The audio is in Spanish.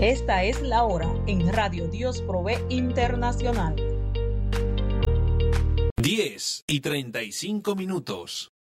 Esta es la hora en Radio Dios Provee Internacional. 10:35.